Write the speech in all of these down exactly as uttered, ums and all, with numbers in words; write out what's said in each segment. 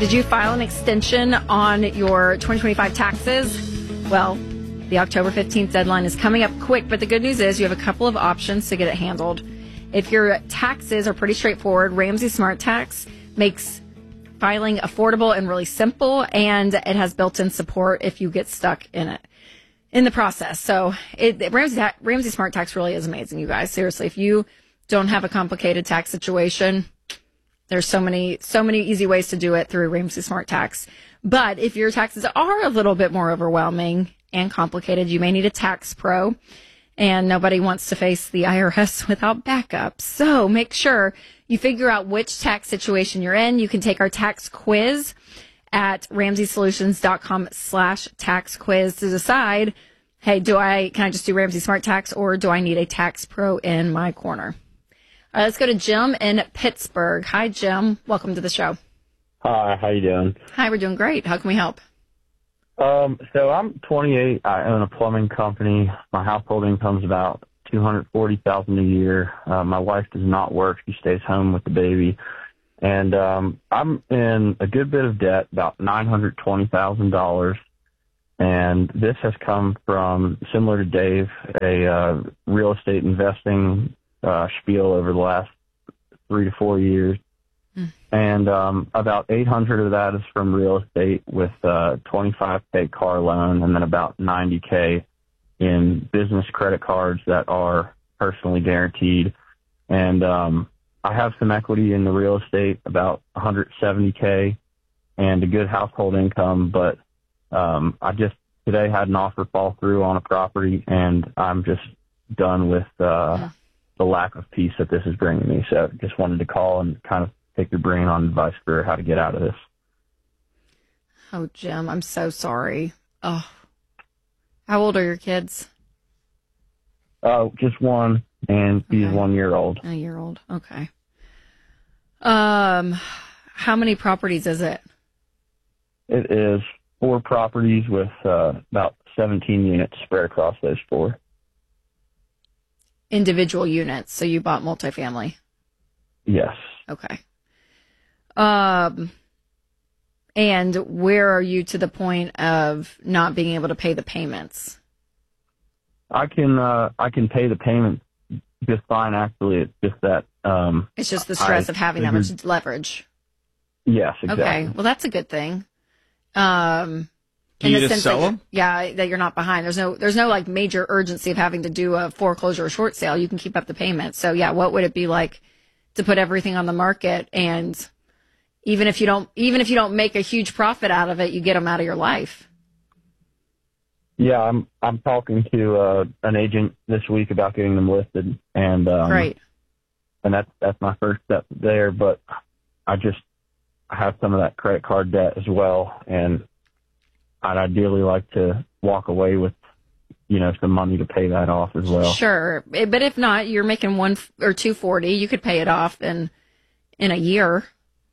Did you file an extension on your twenty twenty-five taxes? Well, the October fifteenth deadline is coming up quick, but the good news is you have a couple of options to get it handled. If your taxes are pretty straightforward, Ramsey Smart Tax makes filing affordable and really simple, and it has built-in support if you get stuck in it in the process. So it, Ramsey, Ramsey Smart Tax really is amazing, you guys. Seriously, if you don't have a complicated tax situation, there's so many, so many easy ways to do it through Ramsey Smart Tax. But if your taxes are a little bit more overwhelming and complicated, you may need a tax pro. And nobody wants to face the I R S without backup. So make sure you figure out which tax situation you're in. You can take our tax quiz at ramseysolutions.com slash tax quiz to decide, hey, do I, can I just do Ramsey Smart Tax, or do I need a tax pro in my corner? All right, let's go to Jim in Pittsburgh. Hi, Jim. Welcome to the show. Hi, how you doing? Hi, we're doing great. How can we help? Um, so I'm twenty-eight. I own a plumbing company. My household income is about two hundred forty thousand dollars a year. Uh, my wife does not work. She stays home with the baby. And um, I'm in a good bit of debt, about nine hundred twenty thousand dollars. And this has come from, similar to Dave, a uh, real estate investing uh, spiel over the last three to four years. Mm. And um, about eight hundred of that is from real estate with uh twenty-five K car loan, and then about ninety K in business credit cards that are personally guaranteed. And um, I have some equity in the real estate, about one hundred seventy K, and a good household income. But um, I just today had an offer fall through on a property, and I'm just done with uh, yeah. the lack of peace that this is bringing me. So just wanted to call and kind of take your brain on advice for how to get out of this. Oh, Jim, I'm so sorry. Oh, how old are your kids? Oh, uh, just one, and he's okay. one year old. A year old. Okay. Um, how many properties is it? It is four properties with uh, about seventeen units spread across those four. Individual units. So you bought multifamily? Yes. Okay. Um, and where are you to the point of not being able to pay the payments? I can uh, I can pay the payment just fine. Actually, it's just that um, it's just the stress I of having figured, that much leverage. Yes, exactly. Okay, well that's a good thing. Um, can you just sell them? Yeah, that you're not behind. There's no there's no like major urgency of having to do a foreclosure or short sale. You can keep up the payment. So yeah, what would it be like to put everything on the market, and even if you don't, even if you don't make a huge profit out of it, you get them out of your life? Yeah, I'm I'm talking to uh, an agent this week about getting them listed, and um, right, and that's that's my first step there. But I just I have some of that credit card debt as well, and I'd ideally like to walk away with, you know, some money to pay that off as well. Sure, but if not, you're making one or two forty. You could pay it off in in a year,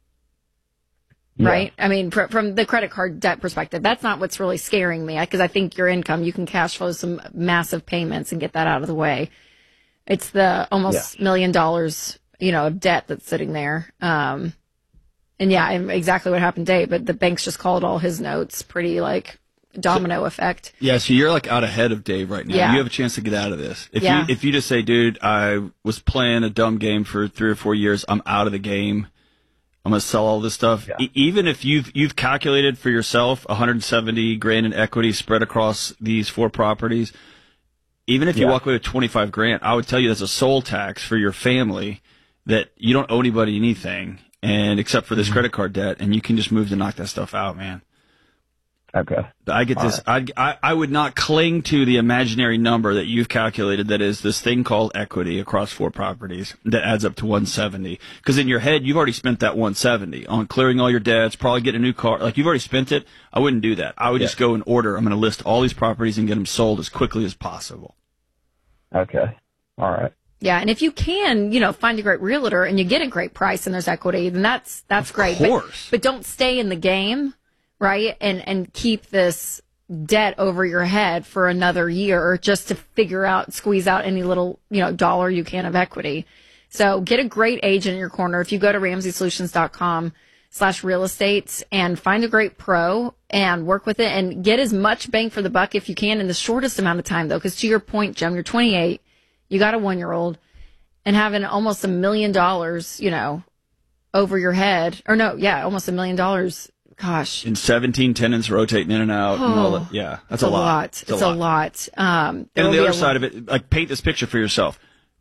yeah. Right? I mean, pr- from the credit card debt perspective, that's not what's really scaring me, because I think your income, you can cash flow some massive payments and get that out of the way. It's the almost yeah. million dollars, you know, of debt that's sitting there. Um, and yeah, exactly what happened to Dave, but the banks just called all his notes. Pretty like domino so, effect. Yeah, so you're like out ahead of Dave right now. Yeah. You have a chance to get out of this. If yeah. you if you just say, dude, I was playing a dumb game for three or four years, I'm out of the game. I'm gonna sell all this stuff. Yeah. E- even if you've you've calculated for yourself one hundred seventy grand in equity spread across these four properties, even if you yeah. walk away with twenty-five grand, I would tell you that's a soul tax for your family, that you don't owe anybody anything, and except for this mm-hmm. credit card debt, and you can just move to knock that stuff out, man. Okay. I get this. Right. I, I would not cling to the imaginary number that you've calculated that is this thing called equity across four properties that adds up to one seventy. Because in your head, you've already spent that one seventy on clearing all your debts, probably get a new car. Like, you've already spent it. I wouldn't do that. I would yeah. just go in order. I'm going to list all these properties and get them sold as quickly as possible. Okay. All right. Yeah, and if you can, you know, find a great realtor and you get a great price and there's equity, then that's that's of great. Course. But, but don't stay in the game. Right? And and keep this debt over your head for another year just to figure out, squeeze out any little, you know, dollar you can of equity. So get a great agent in your corner. If you go to ramsey solutions dot com slash real estate and find a great pro and work with it and get as much bang for the buck if you can in the shortest amount of time, though. Because to your point, Jem, you're twenty-eight, you got a one-year-old, and having almost a million dollars, you know, over your head, or no, yeah, almost a million dollars. Gosh. In seventeen tenants rotating in and out. Oh, and all that. Yeah, that's a, a lot. lot. It's, it's a lot. lot. A lot. Um, and on the other side of it, like paint this picture for yourself.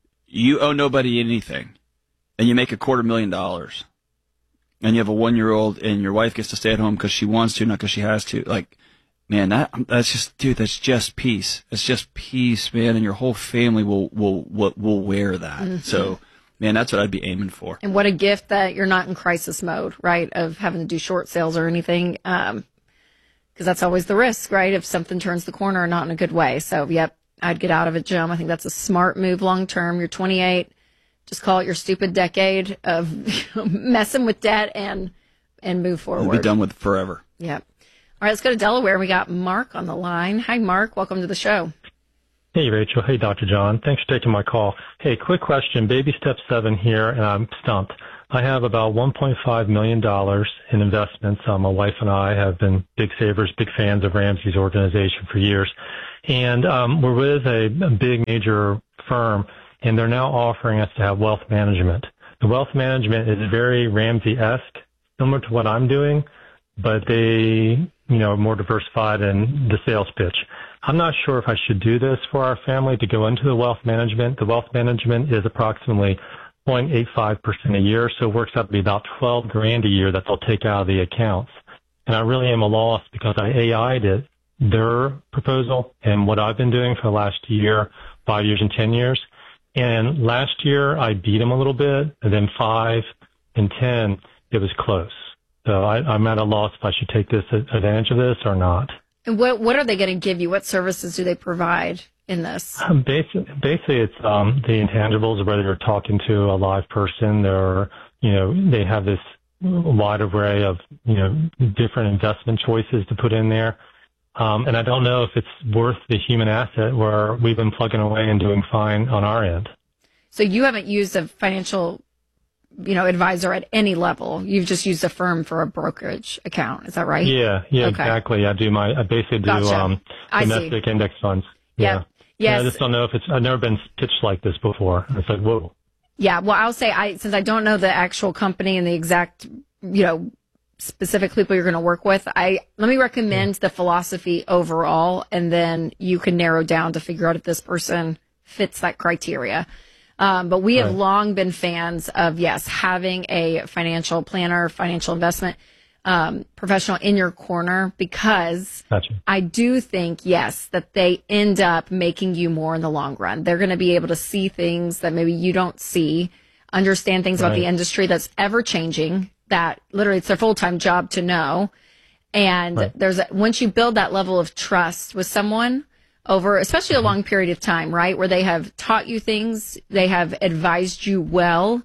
You owe nobody anything, and you make a quarter million dollars, and you have a one-year-old, and your wife gets to stay at home because she wants to, not because she has to. Like, man, that that's just, dude, that's just peace. It's just peace, man, and your whole family will will will, will wear that. Mm-hmm. So. Man, that's what I'd be aiming for. And what a gift that you're not in crisis mode, right, of having to do short sales or anything, um, because that's always the risk, right, if something turns the corner and not in a good way. So, yep, I'd get out of it, Jem. I think that's a smart move long term. You're twenty-eight. Just call it your stupid decade of messing with debt and and move forward. We'll be done with it forever. Yep. All right, let's go to Delaware. We got Mark on the line. Hi, Mark. Welcome to the show. Hey, Rachel. Hey, Doctor John. Thanks for taking my call. Hey, quick question. Baby step seven here, and I'm stumped. I have about one point five million dollars in investments. Uh, my wife and I have been big savers, big fans of Ramsey's organization for years. And um, we're with a, a big major firm, and they're now offering us to have wealth management. The wealth management is very Ramsey-esque, similar to what I'm doing, but they, you know, are more diversified in the sales pitch. I'm not sure if I should do this for our family to go into the wealth management. The wealth management is approximately zero point eight five percent a year, so it works out to be about twelve grand a year that they'll take out of the accounts. And I really am a loss because I A I'd it, their proposal and what I've been doing for the last year, five years and ten years. And last year I beat them a little bit, and then five and ten, it was close. So I, I'm at a loss if I should take this advantage of this or not. And what what are they going to give you? What services do they provide in this? Um, basically, basically, it's um, the intangibles, whether you're talking to a live person, or, you know, they have this wide array of, you know, different investment choices to put in there. Um, and I don't know if it's worth the human asset where we've been plugging away and doing fine on our end. So you haven't used a financial, you know, advisor at any level. You've just used a firm for a brokerage account. Is that right? Yeah, yeah, okay. Exactly. I do my, I basically do gotcha. um, domestic index funds. Yeah. Yeah. Yes. I just don't know if it's, I've never been pitched like this before. It's like, whoa. Yeah. Well, I'll say I, since I don't know the actual company and the exact, you know, specific people you're going to work with, I, let me recommend yeah. the philosophy overall, and then you can narrow down to figure out if this person fits that criteria. Um, but we have right. long been fans of, yes, having a financial planner, financial investment um, professional in your corner, because gotcha. I do think, yes, that they end up making you more in the long run. They're going to be able to see things that maybe you don't see, understand things right. about the industry that's ever changing, that literally it's their full-time job to know. And right. there's a, once you build that level of trust with someone over, especially a long period of time, right, where they have taught you things, they have advised you well,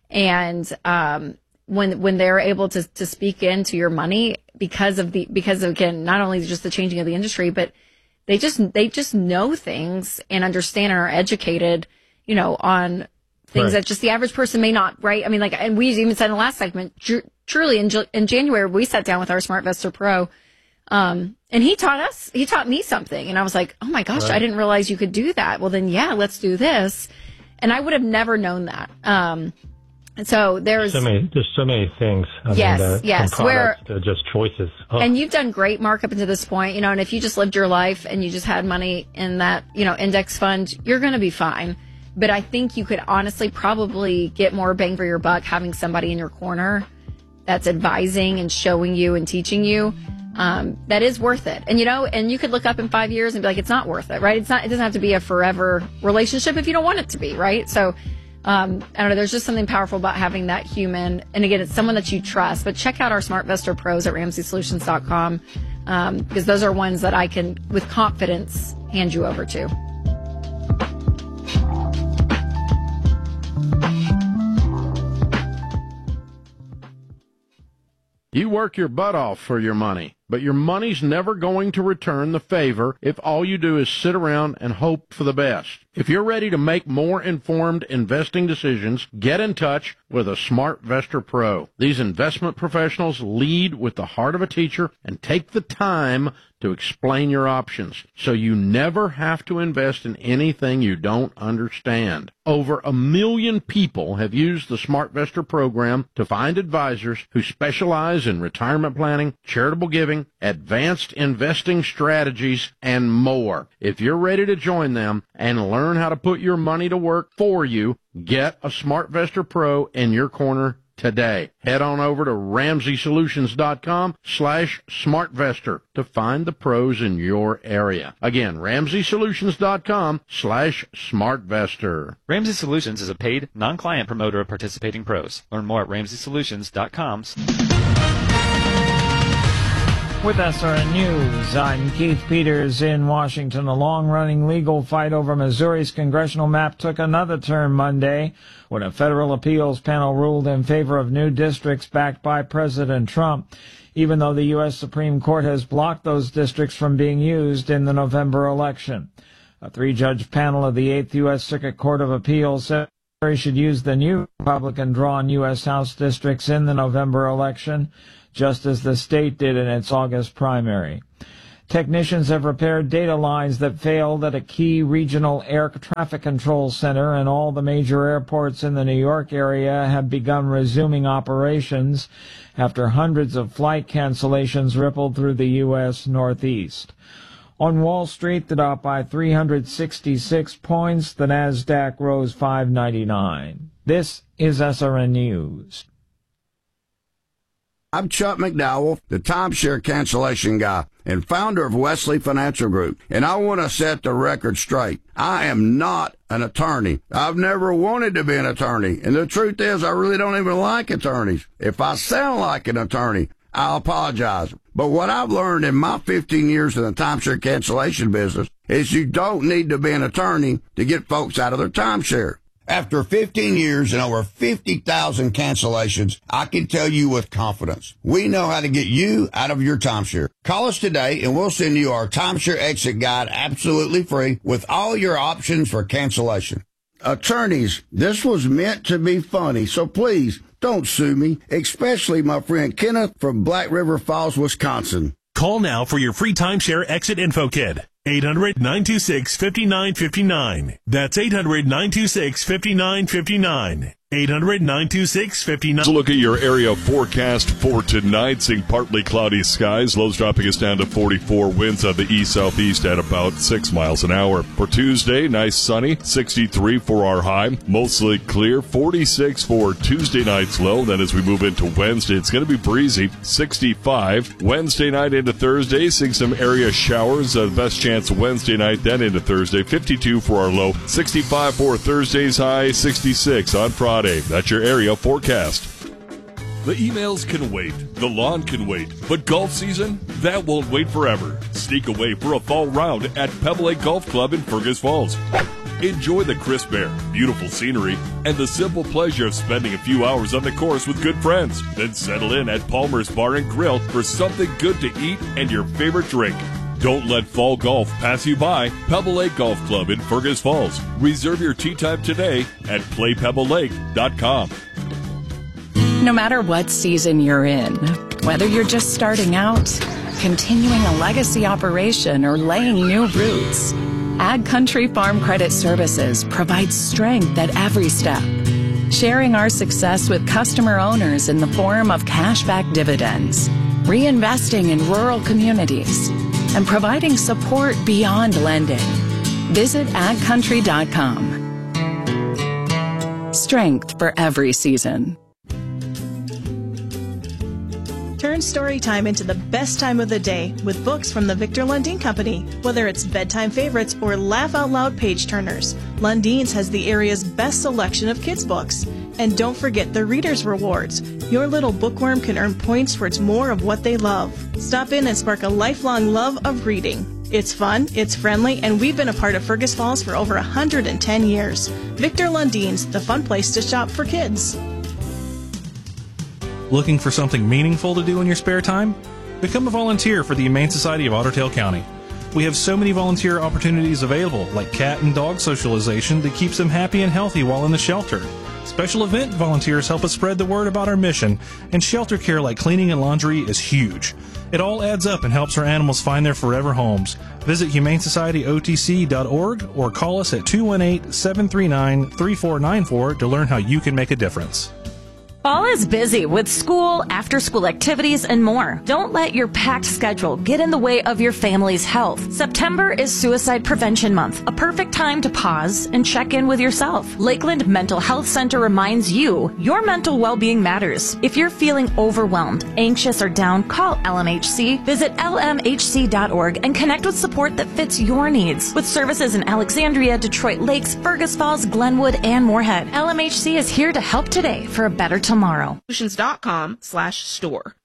and um, when when they're able to to speak into your money because of the because of, again, not only just the changing of the industry, but they just they just know things and understand and are educated, you know, on things right. that just the average person may not, right? I mean, like, and we even said in the last segment, tr- truly in in January we sat down with our SmartVestor Pro. Um, and he taught us, he taught me something. And I was like, oh my gosh, right. I didn't realize you could do that. Well, then, yeah, let's do this. And I would have never known that. Um, and so there's so many, there's so many things. I yes, mean, uh, yes. from Where, to just choices. Oh. And you've done great, Mark, up until this point, you know, and if you just lived your life and you just had money in that, you know, index fund, you're going to be fine. But I think you could honestly probably get more bang for your buck having somebody in your corner that's advising and showing you and teaching you. Um, that is worth it. And, you know, and you could look up in five years and be like, it's not worth it, right? It's not, it doesn't have to be a forever relationship if you don't want it to be, right? So, um, I don't know, there's just something powerful about having that human. And again, it's someone that you trust, but check out our SmartVestor Pros at Ramsey Solutions dot com, um, because those are ones that I can, with confidence, hand you over to. You work your butt off for your money. but your money's never going to return the favor if all you do is sit around and hope for the best. If you're ready to make more informed investing decisions, get in touch with a SmartVestor Pro. These investment professionals lead with the heart of a teacher and take the time to explain your options, so you never have to invest in anything you don't understand. Over a million people have used the SmartVestor program to find advisors who specialize in retirement planning, charitable giving, advanced investing strategies, and more. If you're ready to join them and learn how to put your money to work for you, get a SmartVestor Pro in your corner today. Head on over to Ramsey Solutions dot com slash SmartVestor to find the pros in your area. Again, Ramsey Solutions dot com slash SmartVestor. Ramsey Solutions is a paid, non-client promoter of participating pros. Learn more at Ramsey Solutions dot com. With S R N News, I'm Keith Peters in Washington. A long-running legal fight over Missouri's congressional map took another turn Monday when a federal appeals panel ruled in favor of new districts backed by President Trump, even though the U S Supreme Court has blocked those districts from being used in the November election. A three-judge panel of the eighth U S Circuit Court of Appeals said Missouri should use the new Republican-drawn U S House districts in the November election, just as the state did in its August primary. Technicians have repaired data lines that failed at a key regional air traffic control center, and all the major airports in the New York area have begun resuming operations after hundreds of flight cancellations rippled through the U S Northeast. On Wall Street, the Dow by three hundred sixty-six points, the Nasdaq rose five ninety-nine. This is S R N News. I'm Chuck McDowell, the timeshare cancellation guy and founder of Wesley Financial Group, and I want to set the record straight. I am not an attorney. I've never wanted to be an attorney, and the truth is I really don't even like attorneys. If I sound like an attorney, I'll apologize. But what I've learned in my fifteen years in the timeshare cancellation business is you don't need to be an attorney to get folks out of their timeshare. After fifteen years and over fifty thousand cancellations, I can tell you with confidence, we know how to get you out of your timeshare. Call us today and we'll send you our timeshare exit guide absolutely free with all your options for cancellation. Attorneys, this was meant to be funny, so please don't sue me, especially my friend Kenneth from Black River Falls, Wisconsin. Call now for your free timeshare exit info kit. eight hundred, nine two six, five nine five nine. That's eight hundred, nine two six, five nine five nine. eight hundred, nine two six, five nine. So look at your area forecast for tonight. Seeing partly cloudy skies. Lows dropping us down to forty-four. Winds of the east-southeast at about six miles an hour. For Tuesday, nice sunny. sixty-three for our high. Mostly clear. forty-six for Tuesday night's low. Then as we move into Wednesday, it's going to be breezy. sixty-five. Wednesday night into Thursday, seeing some area showers. Uh, best chance Wednesday night, then into Thursday. fifty-two for our low. sixty-five for Thursday's high. sixty-six on Friday. That's your area forecast. The emails can wait, the lawn can wait, but golf season, that won't wait forever. Sneak away for a fall round at Pebble Lake Golf Club in Fergus Falls. Enjoy the crisp air, beautiful scenery, and the simple pleasure of spending a few hours on the course with good friends. Then settle in at Palmer's Bar and Grill for something good to eat and your favorite drink. Don't let fall golf pass you by. Pebble Lake Golf Club in Fergus Falls. Reserve your tee time today at play pebble lake dot com. No matter what season you're in, whether you're just starting out, continuing a legacy operation, or laying new roots, Ag Country Farm Credit Services provides strength at every step, sharing our success with customer owners in the form of cashback dividends, reinvesting in rural communities, and providing support beyond lending. Visit ag country dot com. Strength for every season. Turn story time into the best time of the day with books from the Victor Lundin Company. Whether it's bedtime favorites or laugh-out-loud page-turners, Lundin's has the area's best selection of kids' books. And don't forget the Reader's Rewards. Your little bookworm can earn points towards more of what they love. Stop in and spark a lifelong love of reading. It's fun, it's friendly, and we've been a part of Fergus Falls for over one hundred ten years. Victor Lundin's, the fun place to shop for kids. Looking for something meaningful to do in your spare time? Become a volunteer for the Humane Society of Otter Tail County. We have so many volunteer opportunities available, like cat and dog socialization that keeps them happy and healthy while in the shelter. Special event volunteers help us spread the word about our mission, and shelter care like cleaning and laundry is huge. It all adds up and helps our animals find their forever homes. Visit humane society o t c dot org or call us at two one eight, seven three nine, three four nine four to learn how you can make a difference. Fall is busy with school, after-school activities, and more. Don't let your packed schedule get in the way of your family's health. September is Suicide Prevention Month, a perfect time to pause and check in with yourself. Lakeland Mental Health Center reminds you your mental well-being matters. If you're feeling overwhelmed, anxious, or down, call L M H C. Visit L M H C dot org and connect with support that fits your needs. With services in Alexandria, Detroit Lakes, Fergus Falls, Glenwood, and Moorhead, L M H C is here to help today for a better tomorrow. Solutions dot com slash store.